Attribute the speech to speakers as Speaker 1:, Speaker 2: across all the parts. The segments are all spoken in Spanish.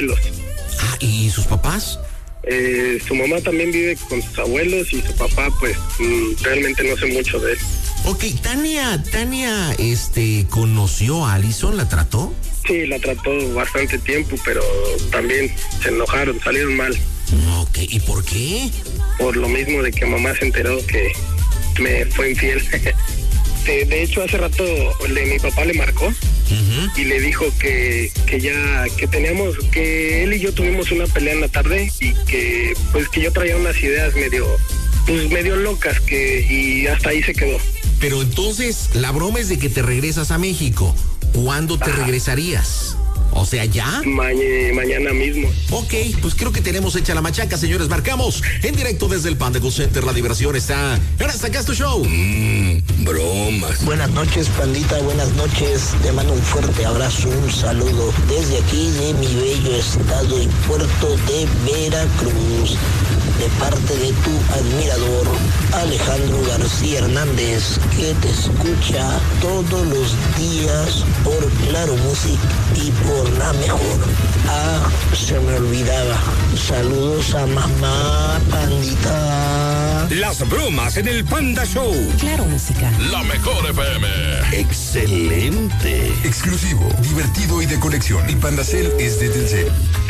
Speaker 1: abuelos.
Speaker 2: Ah, ¿y sus papás?
Speaker 1: Su mamá también vive con sus abuelos y su papá, pues, realmente no sé mucho de él.
Speaker 2: Ok, Tania, ¿conoció a Alison? ¿La trató?
Speaker 1: Sí, la trató bastante tiempo, pero también se enojaron, salieron mal.
Speaker 2: Ok, ¿y por qué?
Speaker 1: Por lo mismo de que mamá se enteró que me fue infiel. De hecho, hace rato mi papá le marcó y le dijo que él y yo tuvimos una pelea en la tarde y que yo traía unas ideas medio locas y hasta ahí se quedó.
Speaker 2: Pero entonces, la broma es de que te regresas a México. ¿Cuándo te regresarías? O sea, ¿ya?
Speaker 1: Mañana mismo.
Speaker 2: Ok, pues creo que tenemos hecha la machaca, señores. Marcamos en directo desde el Panda Cool Center. La diversión está... Ahora sacas tu show.
Speaker 3: Bromas. Buenas noches, pandita. Buenas noches. Te mando un fuerte abrazo, un saludo desde aquí de mi bello estado y puerto de Veracruz. De parte de tu admirador, Alejandro García Hernández, que te escucha todos los días por Claro Music y por La Mejor. Se me olvidaba. Saludos a mamá, pandita.
Speaker 4: Las bromas en el Panda Show.
Speaker 5: Claro Música.
Speaker 4: La Mejor FM.
Speaker 2: Excelente.
Speaker 6: Exclusivo, divertido y de colección. Y Pandacel es de Telcel.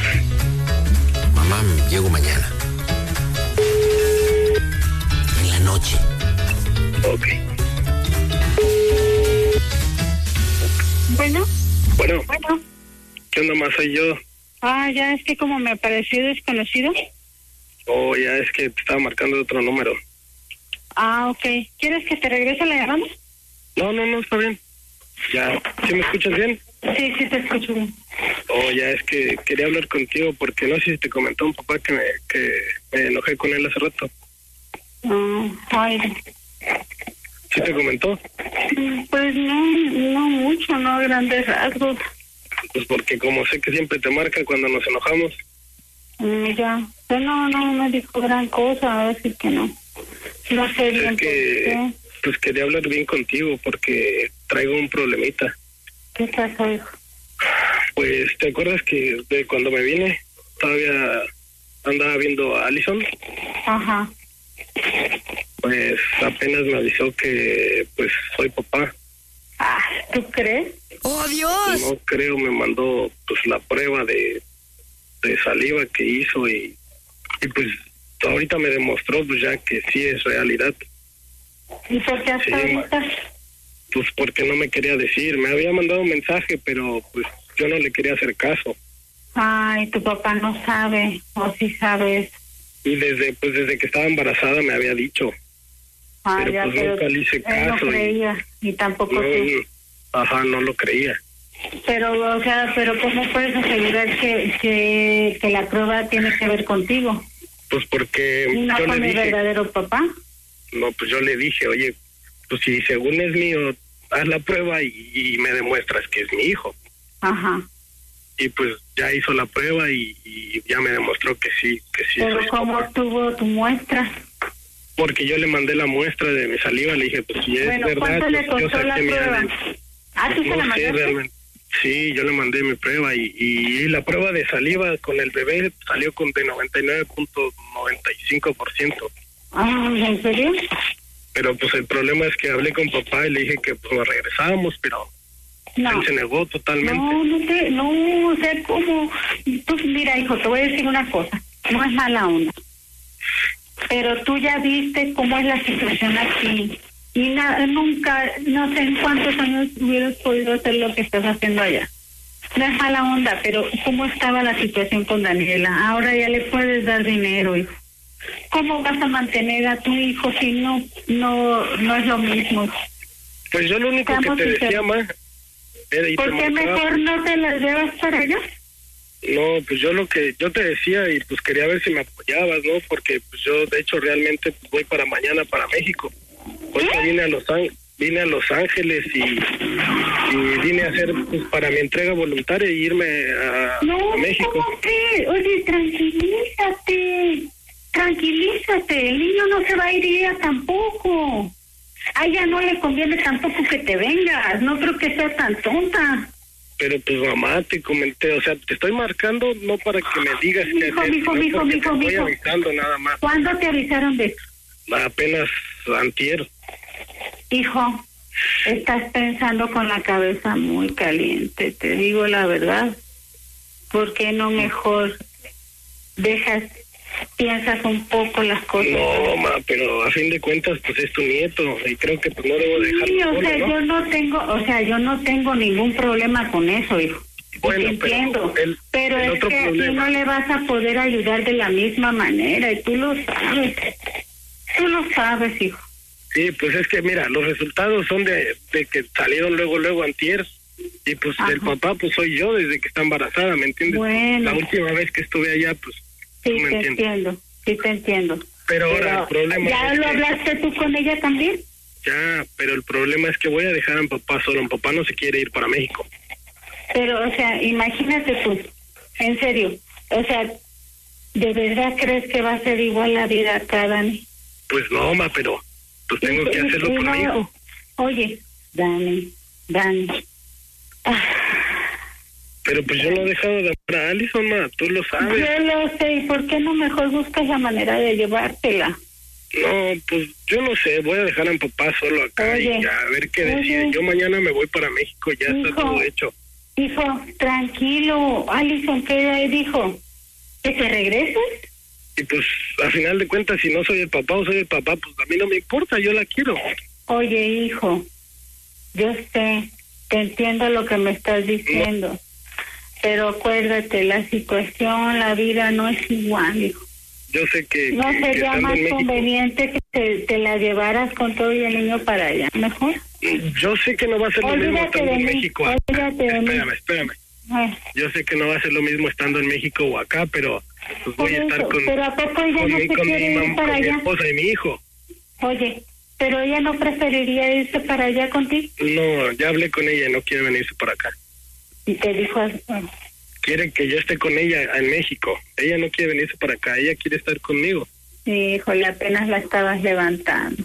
Speaker 2: Mamá, llego mañana. En la noche.
Speaker 1: Ok.
Speaker 7: Bueno.
Speaker 1: ¿Qué onda más soy yo?
Speaker 7: Ya es que como me apareció desconocido.
Speaker 1: Ya es que te estaba marcando otro número.
Speaker 7: Ok. ¿Quieres que te regrese la llamada?
Speaker 1: No, está bien. Ya, ¿sí me escuchas bien?
Speaker 7: Sí, te escucho bien.
Speaker 1: Ya es que quería hablar contigo porque no sé si te comentó un papá que me enojé con él hace rato. ¿Sí te comentó?
Speaker 7: Pues no mucho, no grandes rasgos.
Speaker 1: Pues porque como sé que siempre te marca cuando nos enojamos.
Speaker 7: Ya, pero no me dijo gran cosa, así que no sé bien.
Speaker 1: Es que, pues quería hablar bien contigo porque traigo un problemita.
Speaker 7: ¿Qué pasó, hijo?
Speaker 1: Pues, ¿te acuerdas que de cuando me vine todavía andaba viendo a Alison?
Speaker 7: Ajá.
Speaker 1: Pues apenas me avisó que pues soy papá.
Speaker 7: ¿Tú crees?
Speaker 5: ¡Oh, Dios!
Speaker 1: No creo, me mandó pues la prueba de saliva que hizo y pues ahorita me demostró pues ya que sí es realidad.
Speaker 7: ¿Y por qué hasta ahorita?
Speaker 1: Pues porque no me quería decir, me había mandado un mensaje, pero pues yo no le quería hacer caso.
Speaker 7: Tu papá no sabe, o sí sabes.
Speaker 1: Y desde que estaba embarazada me había dicho. Pero pues nunca le hice caso.
Speaker 7: No creía, y tampoco tú.
Speaker 1: No lo creía.
Speaker 7: Pero ¿cómo puedes asegurar que la prueba tiene que ver contigo?
Speaker 1: Pues porque
Speaker 7: ¿No
Speaker 1: yo
Speaker 7: con
Speaker 1: le
Speaker 7: el
Speaker 1: dije...
Speaker 7: verdadero papá?
Speaker 1: No, pues yo le dije, oye, pues si según es mío, haz la prueba y me demuestras que es mi hijo.
Speaker 7: Ajá.
Speaker 1: Y pues ya hizo la prueba y ya me demostró que sí.
Speaker 7: ¿Pero cómo tuvo tu muestra?
Speaker 1: Porque yo le mandé la muestra de mi saliva, le dije, pues si es verdad,
Speaker 7: ¿cuánto le
Speaker 1: pues,
Speaker 7: costó la prueba? ¿Tú se la mandaste?
Speaker 1: Realmente. Sí, yo le mandé mi prueba y la prueba de saliva con el bebé salió con de 99.95%.
Speaker 7: ¿En serio?
Speaker 1: Pero pues el problema es que hablé con papá y le dije que pues nos regresábamos, pero él se negó totalmente.
Speaker 7: No, o sea, ¿cómo? Pues mira, hijo, te voy a decir una cosa, no es mala onda, pero tú ya viste cómo es la situación aquí y nunca, no sé en cuántos años hubieras podido hacer lo que estás haciendo allá. No es mala onda, pero ¿cómo estaba la situación con Daniela? Ahora ya le puedes dar dinero, hijo. ¿Cómo vas a mantener a tu hijo si no es lo mismo?
Speaker 1: Pues yo lo único que te decía, ma,
Speaker 7: ¿por qué mejor no te las llevas para allá?
Speaker 1: No, pues yo lo que yo te decía y pues quería ver si me apoyabas, ¿no? Porque pues yo de hecho realmente voy para mañana para México. Hoy vine a Los Ángeles y vine a hacer pues para mi entrega voluntaria y irme a México.
Speaker 7: ¿Cómo que? Oye, tranquilízate, el niño no se va a ir ella tampoco. A ella no le conviene tampoco que te vengas, no creo que sea tan tonta.
Speaker 1: Pero pues mamá, te comenté, o sea, te estoy marcando no para que me digas qué hacer, sino porque te estoy avisando nada más.
Speaker 7: ¿Cuándo te avisaron de eso?
Speaker 1: Apenas antier.
Speaker 7: Hijo, estás pensando con la cabeza muy caliente, te digo la verdad. ¿Por qué no mejor piensas un poco las cosas?
Speaker 1: No, ma, pero a fin de cuentas, pues es tu nieto y creo que pues no debo dejarlo.
Speaker 7: Sí,
Speaker 1: solo,
Speaker 7: sea,
Speaker 1: ¿no?
Speaker 7: yo no tengo ningún problema con eso, hijo.
Speaker 1: Bueno,
Speaker 7: entiendo, pero
Speaker 1: el
Speaker 7: es
Speaker 1: otro
Speaker 7: que
Speaker 1: problema.
Speaker 7: aquí no le vas a poder ayudar de la misma manera y tú lo sabes. Tú lo sabes, hijo.
Speaker 1: Sí, pues es que mira, los resultados son de que salieron luego antier. Y pues el papá pues soy yo desde que está embarazada, ¿me entiendes?
Speaker 7: Bueno.
Speaker 1: La última vez que estuve allá, pues
Speaker 7: Sí,
Speaker 1: ¿tú me entiendes?
Speaker 7: sí te entiendo.
Speaker 1: Pero ahora el problema
Speaker 7: ¿Ya
Speaker 1: es
Speaker 7: lo
Speaker 1: que-
Speaker 7: hablaste tú con ella también?
Speaker 1: Ya, pero el problema es que voy a dejar a mi papá solo. Mi papá no se quiere ir para México.
Speaker 7: Pero, o sea, imagínate tú, en serio, o sea, ¿de verdad crees que va a ser igual la vida acá, Dani?
Speaker 1: Pues no, ma, pero pues tengo que hacerlo por mi hijo.
Speaker 7: Oye, Dani.
Speaker 1: Pero pues yo no he dejado de amar a Alison, ma, tú lo sabes.
Speaker 7: Yo lo sé, ¿y por qué no mejor buscas la manera de llevártela?
Speaker 1: No, pues yo no sé, voy a dejar a mi papá solo acá
Speaker 7: Oye,
Speaker 1: y a ver qué decide. Yo mañana me voy para México, ya está todo hecho.
Speaker 7: Hijo, tranquilo, Alison, ¿qué dijo? ¿Que te regreses?
Speaker 1: Y pues a final de cuentas, si no soy el papá o soy el papá, pues a mí no me importa, yo la quiero.
Speaker 7: Oye, hijo, yo sé, te entiendo lo que me estás diciendo, pero acuérdate, la situación, la vida no es igual, hijo.
Speaker 1: Yo sé que...
Speaker 7: ¿No
Speaker 1: que
Speaker 7: sería
Speaker 1: estando
Speaker 7: más
Speaker 1: en México,
Speaker 7: conveniente que te la llevaras con todo y el niño para allá? ¿Mejor?
Speaker 1: yo sé que no va a ser lo mismo
Speaker 7: Olvídate
Speaker 1: estando
Speaker 7: de
Speaker 1: en
Speaker 7: mí,
Speaker 1: México.
Speaker 7: olvídate de mí.
Speaker 1: Espérame.
Speaker 7: Ay,
Speaker 1: Yo sé que no va a ser lo mismo estando en México o acá, pero pues voy a
Speaker 7: por
Speaker 1: estar
Speaker 7: eso,
Speaker 1: con,
Speaker 7: pero ¿a poco ella no se
Speaker 1: con
Speaker 7: quiere
Speaker 1: mi
Speaker 7: ir
Speaker 1: mamá,
Speaker 7: para
Speaker 1: con mi
Speaker 7: allá?
Speaker 1: esposa y mi hijo.
Speaker 7: Oye, ¿pero ella no preferiría irse para allá contigo?
Speaker 1: No, ya hablé con ella y no quiere venirse por acá.
Speaker 7: Y te dijo...
Speaker 1: Quiere que yo esté con ella en México. Ella no quiere venirse para acá, ella quiere estar conmigo.
Speaker 7: Híjole, apenas la estabas levantando.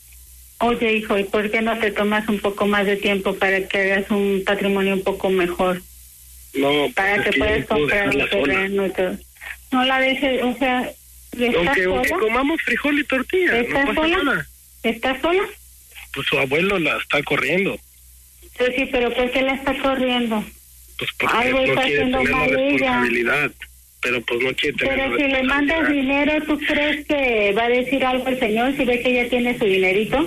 Speaker 7: Oye, hijo, ¿y por qué no te tomas un poco más de tiempo para que hagas un patrimonio un poco mejor?
Speaker 1: No,
Speaker 7: Para
Speaker 1: pues
Speaker 7: que
Speaker 1: es que yo
Speaker 7: puedas
Speaker 1: no puedo
Speaker 7: comprar un
Speaker 1: dejarla sola.
Speaker 7: terreno y todo. No la dejes, o sea, ¿estás
Speaker 1: Aunque
Speaker 7: sola?
Speaker 1: comamos frijol y tortilla, no
Speaker 7: ¿Estás
Speaker 1: pasa
Speaker 7: sola?
Speaker 1: nada.
Speaker 7: ¿Estás sola?
Speaker 1: Pues su abuelo la está corriendo.
Speaker 7: Pues sí, pero ¿por qué la está corriendo?
Speaker 1: Pues porque
Speaker 7: Algo
Speaker 1: no
Speaker 7: está
Speaker 1: quiere
Speaker 7: haciendo
Speaker 1: tener la
Speaker 7: mal ella.
Speaker 1: responsabilidad. Pero pues no quiere tener
Speaker 7: Pero
Speaker 1: la
Speaker 7: si le mandas
Speaker 1: responsabilidad.
Speaker 7: dinero, ¿tú crees que va a decir algo el señor si ve que ella tiene su dinerito?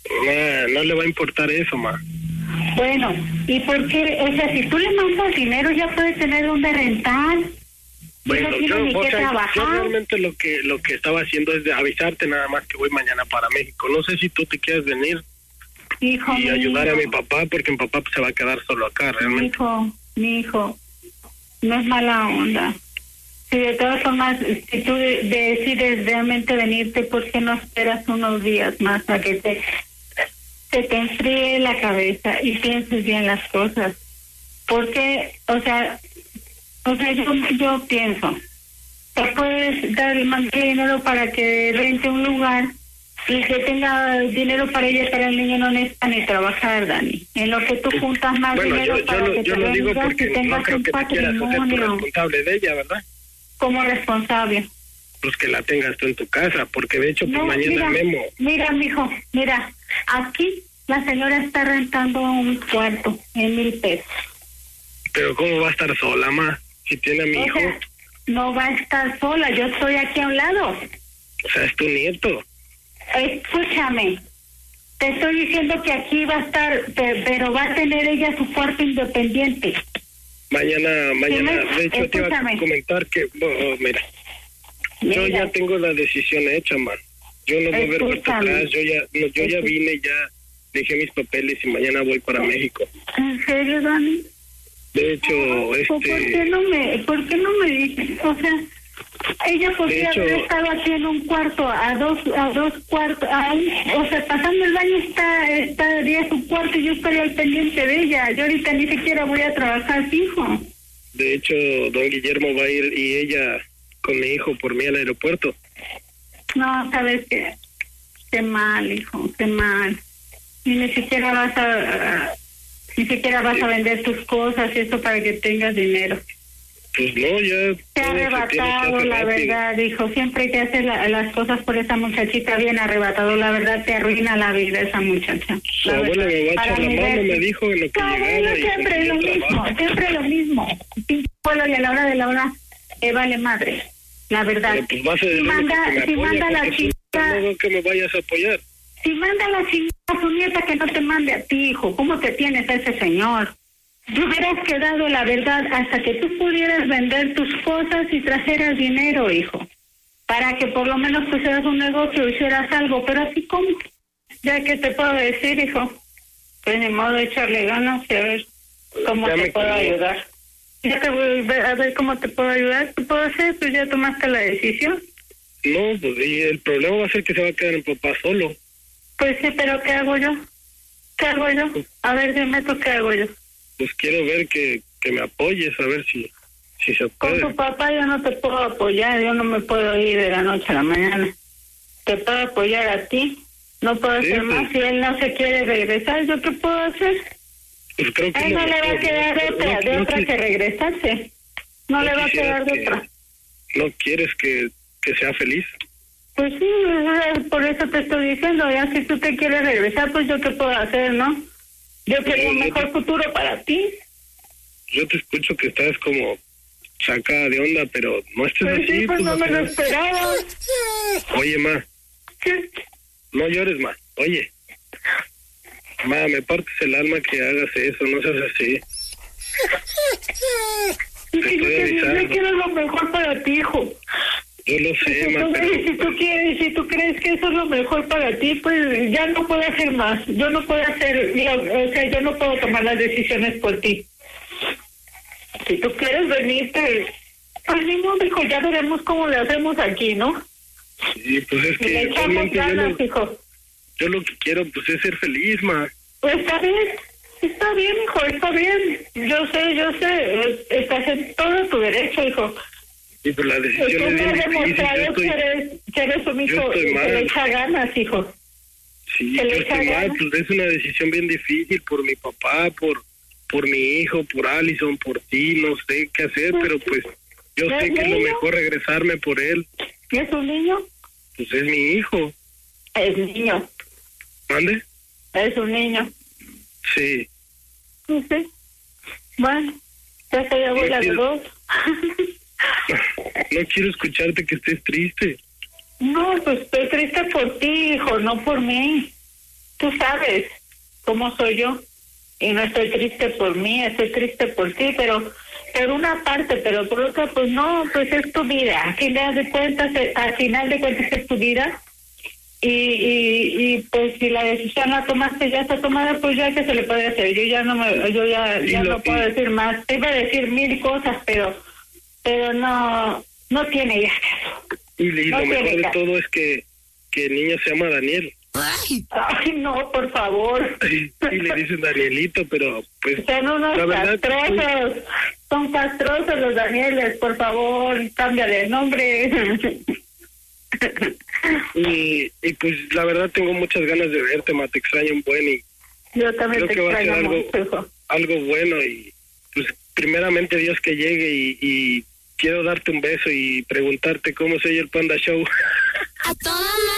Speaker 1: No le va a importar eso, ma.
Speaker 7: Bueno, ¿y por qué? O sea, si tú le mandas dinero, ya puede tener donde rentar.
Speaker 1: Bueno,
Speaker 7: no tiene ni que
Speaker 1: yo
Speaker 7: trabajar.
Speaker 1: realmente lo que estaba haciendo es de avisarte nada más que voy mañana para México. No sé si tú te quieres venir
Speaker 7: Hijo
Speaker 1: y
Speaker 7: mío.
Speaker 1: ayudar a mi papá, porque mi papá se va a quedar solo acá, realmente.
Speaker 7: Mi hijo, no es mala onda. Si de todas formas, si tú decides realmente venirte, ¿por qué no esperas unos días más a que se te enfríe la cabeza y pienses bien las cosas? Porque, o sea yo pienso, te puedes dar más dinero para que rente un lugar y que tenga dinero para ella y para el niño, no necesita ni trabajar, Dani. En lo que tú juntas más
Speaker 1: Bueno,
Speaker 7: dinero para que
Speaker 1: yo
Speaker 7: te
Speaker 1: lo digo
Speaker 7: vengas
Speaker 1: porque
Speaker 7: y
Speaker 1: no
Speaker 7: tengas
Speaker 1: creo
Speaker 7: un
Speaker 1: que te quieras hacer tu
Speaker 7: patrimonio
Speaker 1: responsable de ella, ¿verdad?
Speaker 7: como responsable.
Speaker 1: Pues que la tengas tú en tu casa, porque de hecho pues
Speaker 7: No,
Speaker 1: mañana Memo.
Speaker 7: Mira, mijo, mira, aquí la señora está rentando un cuarto en 1,000 pesos.
Speaker 1: Pero ¿cómo va a estar sola, ma? Si tiene a mi hijo,
Speaker 7: sea, no va a estar sola, yo estoy aquí a un lado.
Speaker 1: o sea, es tu nieto.
Speaker 7: Escúchame, te estoy diciendo que aquí va a estar, pero va a tener ella su cuarto independiente.
Speaker 1: Mañana, de hecho te iba a
Speaker 7: Escúchame.
Speaker 1: comentar que, mira, yo ya tengo la decisión hecha, man. Yo no voy a ver vuelta
Speaker 7: Escúchame.
Speaker 1: atrás, yo ya vine, ya dejé mis papeles y mañana voy para México.
Speaker 7: ¿En serio, Dani?
Speaker 1: De hecho,
Speaker 7: ¿Por qué no me dices? O sea, ella podría
Speaker 1: hecho,
Speaker 7: haber estado aquí en un cuarto, a dos cuartos, o sea, pasando el baño estaría su cuarto y yo estaría al pendiente de ella. Yo ahorita ni siquiera voy a trabajar fijo.
Speaker 1: De hecho, don Guillermo va a ir y ella con mi hijo por mí al aeropuerto.
Speaker 7: No, sabes qué mal, hijo, qué mal. Y ni siquiera vas a Ni siquiera vas a vender tus cosas y eso para que tengas dinero.
Speaker 1: Pues no, ya...
Speaker 7: Te ha arrebatado, la verdad, hijo. Siempre que haces las cosas por esa muchachita bien arrebatado, la verdad te arruina la vida esa muchacha.
Speaker 1: Su abuela me va a echar la mano, me dijo en lo que llegaba.
Speaker 7: Siempre lo mismo, siempre lo mismo. Pinche abuelo, y a la hora de la hora vale madre, la verdad.
Speaker 1: Pero pues si manda la chica... No que me vayas a apoyar.
Speaker 7: Si manda la chica a su nieta que no te mande a ti, hijo. ¿Cómo te tienes a ese señor? Te hubieras quedado, la verdad, hasta que tú pudieras vender tus cosas y trajeras dinero, hijo. Para que por lo menos pusieras un negocio, hicieras algo. Pero así como, ya que te puedo decir, hijo, pues ni modo de echarle ganas y a ver cómo te puedo ayudar. Ya te voy a ver cómo te puedo ayudar. ¿Qué puedo hacer? Pues ya tomaste la decisión.
Speaker 1: No, pues y el problema va a ser que se va a quedar el papá solo.
Speaker 7: Pues sí, pero ¿qué hago yo? ¿Qué hago yo? A ver, dime tú, ¿qué hago yo?
Speaker 1: Pues quiero ver que me apoyes, a ver si se puede.
Speaker 7: Con tu papá yo no te puedo apoyar, yo no me puedo ir de la noche a la mañana. Te puedo apoyar a ti, no puedo hacer más. Si él no se quiere regresar, ¿yo qué puedo hacer?
Speaker 1: Pues creo que
Speaker 7: a él no le va a quedar de otra que regresarse. No le va a quedar de otra.
Speaker 1: ¿No quieres que sea feliz?
Speaker 7: Pues sí, por eso te estoy diciendo, ya si tú te quieres regresar, pues yo qué puedo hacer, ¿no? Yo quería un mejor futuro para ti.
Speaker 1: Yo te escucho que estás como sacada de onda, pero no estés
Speaker 7: pues
Speaker 1: así.
Speaker 7: Sí, pues no me lo esperaba.
Speaker 1: Oye, ma.
Speaker 7: ¿Qué?
Speaker 1: No llores, ma. Oye. Ma, me partes el alma que hagas eso, no seas así.
Speaker 7: Yo quiero lo mejor para ti, hijo.
Speaker 1: Yo lo sé, ma.
Speaker 7: Si tú crees que eso es lo mejor para ti, pues ya no puedo hacer más. Yo no puedo yo no puedo tomar las decisiones por ti. Si tú quieres venirte, pues ni modo, hijo, ya veremos cómo le hacemos aquí, ¿no?
Speaker 1: Sí, pues es que
Speaker 7: le echamos ganas, hijo.
Speaker 1: Yo lo que quiero, pues, es ser feliz, ma.
Speaker 7: Pues está bien, hijo, está bien. Yo sé, estás en todo tu derecho, hijo.
Speaker 1: Y pues la decisión es bien difícil.
Speaker 7: Que eres un hijo que le echa ganas, hijo.
Speaker 1: Sí, yo estoy mal, pues es una decisión bien difícil por mi papá, por mi hijo, por Allison, por ti, no sé qué hacer, pero pues yo sé que es lo mejor regresarme por él.
Speaker 7: ¿Es un niño?
Speaker 1: Pues es mi hijo.
Speaker 7: Es niño.
Speaker 1: ¿Mande?
Speaker 7: Es un niño.
Speaker 1: Sí.
Speaker 7: Sí. Bueno, ya soy abuela de dos.
Speaker 1: No quiero escucharte que estés triste.
Speaker 7: No, pues estoy triste por ti, hijo, no por mí. Tú sabes cómo soy yo. Y no estoy triste por mí, estoy triste por ti, pero por una parte, pero por otra, pues no, pues es tu vida. Al final de cuentas es tu vida. Y pues si la decisión la tomaste, ya está tomada, pues ya que se le puede hacer. Yo ya no puedo decir más. Te iba a decir mil cosas, pero no tiene ya caso.
Speaker 1: Y lo mejor de todo es que el niño se llama Daniel.
Speaker 7: Ay, no, por favor.
Speaker 1: Sí, le dicen Danielito, pero pues...
Speaker 7: Son unos castrosos. Son castrosos los Danieles, por favor, cámbiale el nombre.
Speaker 1: Y pues la verdad tengo muchas ganas de verte, ma, te extraño un buen y...
Speaker 7: Yo también
Speaker 1: creo que va a ser algo bueno y pues primeramente Dios que llegue y quiero darte un beso y preguntarte cómo se oye el Panda Show.
Speaker 5: A toda